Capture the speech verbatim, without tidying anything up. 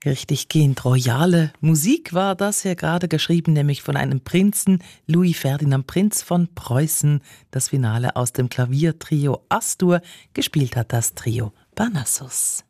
Richtig gehend royale Musik war das hier gerade geschrieben, nämlich von einem Prinzen, Louis Ferdinand Prinz von Preußen. Das Finale aus dem Klaviertrio Astur, gespielt hat das Trio Parnassus.